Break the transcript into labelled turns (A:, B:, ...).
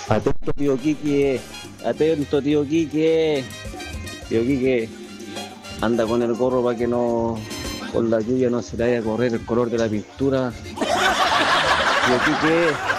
A: Atento, tío Quique. Atento, tío Quique. Tío Quique, anda con el gorro para que no, con la lluvia no se le vaya a correr el color de la pintura. Tío Quique.